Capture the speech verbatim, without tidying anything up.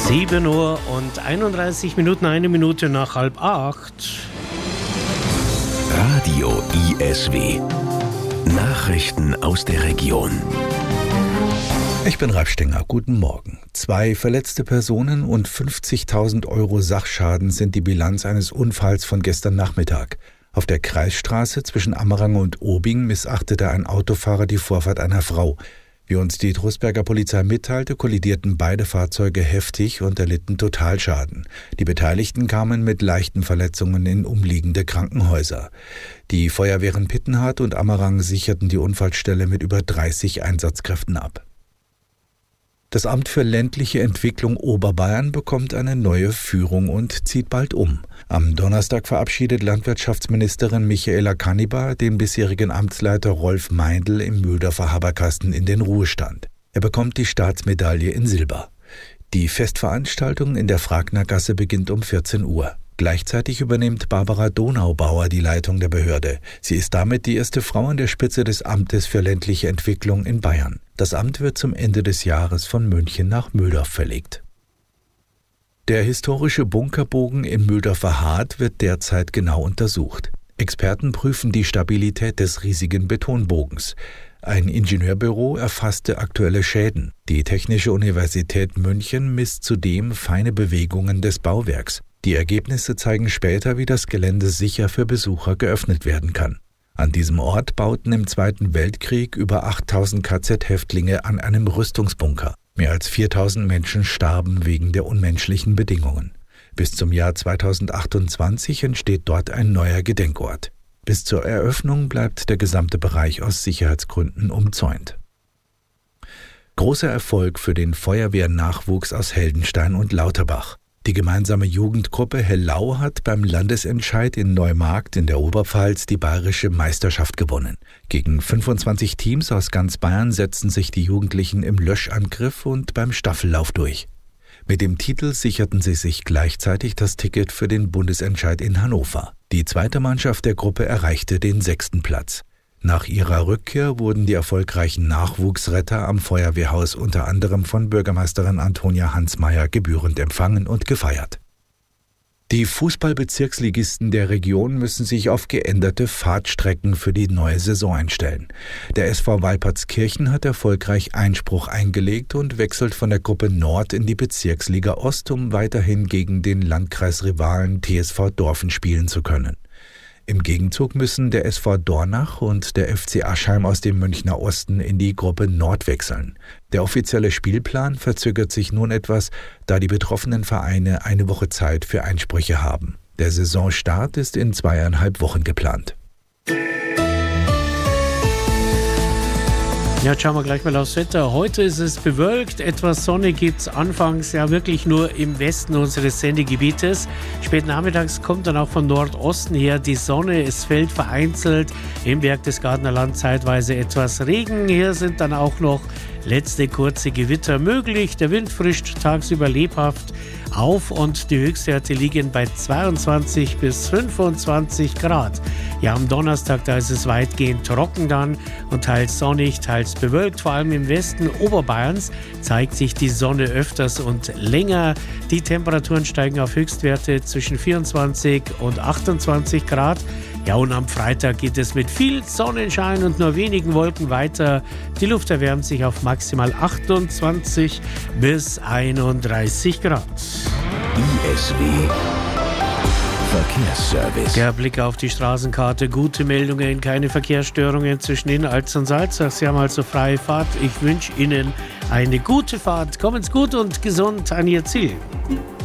sieben Uhr und einunddreißig Minuten, eine Minute nach halb acht. Radio I S W. Nachrichten aus der Region. Ich bin Ralf Stenger. Guten Morgen. Zwei verletzte Personen und fünfzigtausend Euro Sachschaden sind die Bilanz eines Unfalls von gestern Nachmittag. Auf der Kreisstraße zwischen Ammerang und Obing missachtete ein Autofahrer die Vorfahrt einer Frau. Wie uns die Trostberger Polizei mitteilte, kollidierten beide Fahrzeuge heftig und erlitten Totalschaden. Die Beteiligten kamen mit leichten Verletzungen in umliegende Krankenhäuser. Die Feuerwehren Pittenhardt und Ammerang sicherten die Unfallstelle mit über dreißig Einsatzkräften ab. Das Amt für ländliche Entwicklung Oberbayern bekommt eine neue Führung und zieht bald um. Am Donnerstag verabschiedet Landwirtschaftsministerin Michaela Kannibar den bisherigen Amtsleiter Rolf Meindl im Mühldorfer Haberkasten in den Ruhestand. Er bekommt die Staatsmedaille in Silber. Die Festveranstaltung in der Fragnergasse beginnt um vierzehn Uhr. Gleichzeitig übernimmt Barbara Donaubauer die Leitung der Behörde. Sie ist damit die erste Frau an der Spitze des Amtes für ländliche Entwicklung in Bayern. Das Amt wird zum Ende des Jahres von München nach Mühldorf verlegt. Der historische Bunkerbogen im Mühldorfer Hart wird derzeit genau untersucht. Experten prüfen die Stabilität des riesigen Betonbogens. Ein Ingenieurbüro erfasste aktuelle Schäden. Die Technische Universität München misst zudem feine Bewegungen des Bauwerks. Die Ergebnisse zeigen später, wie das Gelände sicher für Besucher geöffnet werden kann. An diesem Ort bauten im Zweiten Weltkrieg über achttausend K Z-Häftlinge an einem Rüstungsbunker. Mehr als viertausend Menschen starben wegen der unmenschlichen Bedingungen. Bis zum Jahr zweitausendachtundzwanzig entsteht dort ein neuer Gedenkort. Bis zur Eröffnung bleibt der gesamte Bereich aus Sicherheitsgründen umzäunt. Großer Erfolg für den Feuerwehrnachwuchs aus Heldenstein und Lauterbach. Die gemeinsame Jugendgruppe Hellau hat beim Landesentscheid in Neumarkt in der Oberpfalz die bayerische Meisterschaft gewonnen. Gegen fünfundzwanzig Teams aus ganz Bayern setzten sich die Jugendlichen im Löschangriff und beim Staffellauf durch. Mit dem Titel sicherten sie sich gleichzeitig das Ticket für den Bundesentscheid in Hannover. Die zweite Mannschaft der Gruppe erreichte den sechsten Platz. Nach ihrer Rückkehr wurden die erfolgreichen Nachwuchsretter am Feuerwehrhaus unter anderem von Bürgermeisterin Antonia Hansmeier gebührend empfangen und gefeiert. Die Fußballbezirksligisten der Region müssen sich auf geänderte Fahrtstrecken für die neue Saison einstellen. Der S V Walpertskirchen hat erfolgreich Einspruch eingelegt und wechselt von der Gruppe Nord in die Bezirksliga Ost, um weiterhin gegen den Landkreisrivalen T S V Dorfen spielen zu können. Im Gegenzug müssen der S V Dornach und der F C Aschheim aus dem Münchner Osten in die Gruppe Nord wechseln. Der offizielle Spielplan verzögert sich nun etwas, da die betroffenen Vereine eine Woche Zeit für Einsprüche haben. Der Saisonstart ist in zweieinhalb Wochen geplant. Ja, jetzt schauen wir gleich mal aufs Wetter. Heute ist es bewölkt, etwas Sonne gibt es anfangs ja wirklich nur im Westen unseres Sendegebietes. Spät nachmittags kommt dann auch von Nordosten her die Sonne. Es fällt vereinzelt im Berchtesgadener Land zeitweise etwas Regen. Hier sind dann auch noch letzte kurze Gewitter möglich. Der Wind frischt tagsüber lebhaft auf und die Höchstwerte liegen bei zweiundzwanzig bis fünfundzwanzig Grad. Ja, am Donnerstag, da ist es weitgehend trocken dann und teils sonnig, teils bewölkt. Vor allem im Westen Oberbayerns zeigt sich die Sonne öfters und länger. Die Temperaturen steigen auf Höchstwerte zwischen vierundzwanzig und achtundzwanzig Grad. Ja, und am Freitag geht es mit viel Sonnenschein und nur wenigen Wolken weiter. Die Luft erwärmt sich auf maximal achtundzwanzig bis einunddreißig Grad. I S W Verkehrsservice. Der Blick auf die Straßenkarte, gute Meldungen, keine Verkehrsstörungen zwischen Inneralz und Salzach. Sie haben also freie Fahrt. Ich wünsche Ihnen eine gute Fahrt. Kommen's gut und gesund an Ihr Ziel.